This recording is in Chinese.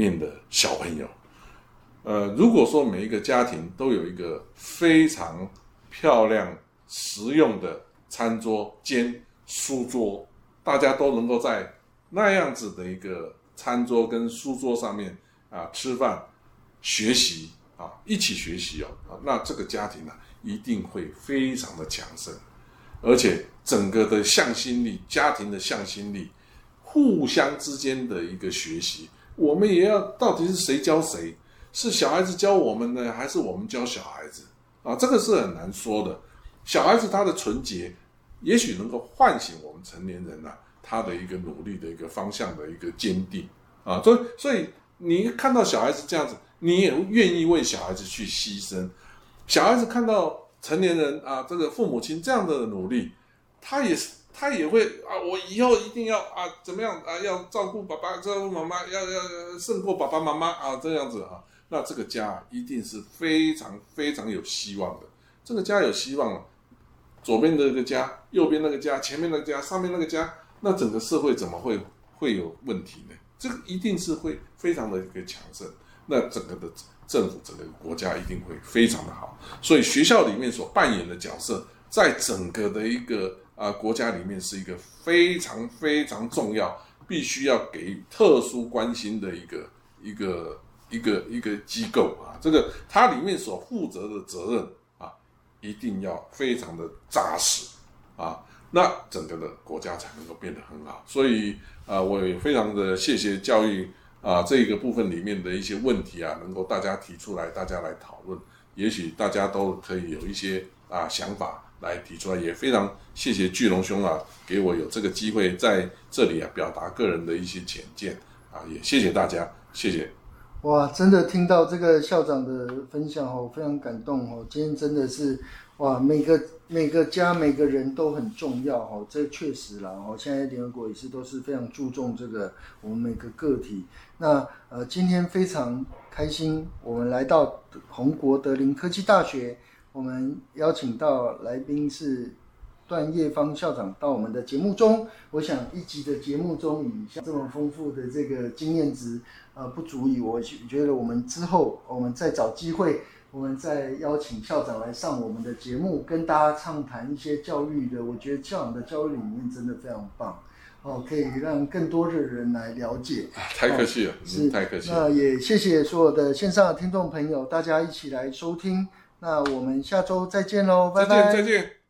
面的小朋友。如果说每一个家庭都有一个非常漂亮实用的餐桌兼书桌，大家都能够在那样子的一个餐桌跟书桌上面吃饭学习一起学习那这个家庭一定会非常的强盛，而且整个的向心力，家庭的向心力，互相之间的一个学习，我们也要到底是谁教谁，是小孩子教我们呢，还是我们教小孩子这个是很难说的。小孩子他的纯洁也许能够唤醒我们成年人他的一个努力的一个方向的一个坚定所以你看到小孩子这样子，你也愿意为小孩子去牺牲。小孩子看到成年人这个父母亲这样的努力，他也会我以后一定要怎么样要照顾爸爸照顾妈妈，要胜过爸爸妈妈这样子那这个家一定是非常非常有希望的。这个家有希望了，左边的那个家，右边那个家，前面那个家，上面那个家，那整个社会怎么会有问题呢？这个一定是会非常的一个强盛，那整个的政府整个国家一定会非常的好。所以学校里面所扮演的角色，在整个的一个国家里面是一个非常非常重要，必须要给予特殊关心的一个机构这个它里面所负责的责任一定要非常的扎实那整个的国家才能够变得很好。所以我也非常的谢谢教育这个部分里面的一些问题能够大家提出来，大家来讨论，也许大家都可以有一些想法来提出来。也非常谢谢巨龙兄给我有这个机会在这里表达个人的一些浅见也谢谢大家，谢谢。 哇，真的听到这个校长的分享非常感动今天真的是哇，每个家每个人都很重要这确实啦现在联合国也是都是非常注重这个我们每个个体。那今天非常开心，我们来到宏国德林科技大学，我们邀请到来宾是段业芳校长到我们的节目中。我想一集的节目中以像这么丰富的这个经验值不足以，我觉得我们之后我们再找机会，我们再邀请校长来上我们的节目，跟大家畅谈一些教育的。我觉得校长的教育理念真的非常棒可以让更多的人来了解太客气了太客气了。 那也谢谢所有的线上的听众朋友，大家一起来收听，那我们下周再见咯，拜拜。 再见。